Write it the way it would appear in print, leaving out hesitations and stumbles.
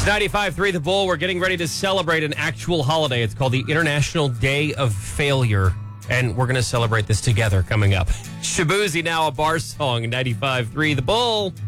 95.3 The Bull. We're getting ready to celebrate an actual holiday. It's called the International Day of Failure. And we're going to celebrate this together coming up. Shaboozey now, a bar song. 95.3 The Bull.